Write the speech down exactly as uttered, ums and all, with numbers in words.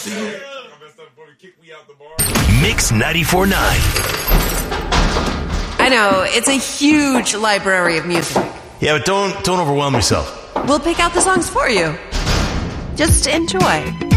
Mix ninety-four point nine. I know, it's a huge library of music. Yeah, but don't don't overwhelm yourself. We'll pick out the songs for you. Just enjoy.